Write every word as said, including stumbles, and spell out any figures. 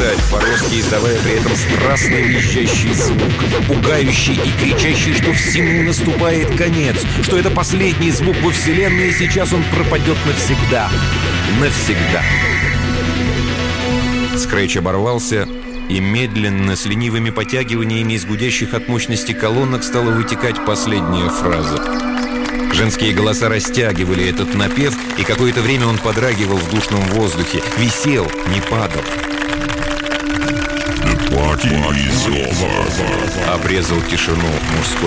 вдаль по Росске, издавая при этом страстно визжащий звук, пугающий и кричащий, что всему наступает конец, что это последний звук во Вселенной, и сейчас он пропадет навсегда. Навсегда. Скретч оборвался, и медленно, с ленивыми потягиваниями из гудящих от мощности колонок стала вытекать последняя фраза. Женские голоса растягивали этот напев, и какое-то время он подрагивал в душном воздухе. Висел, не падал. Обрезал тишину мужской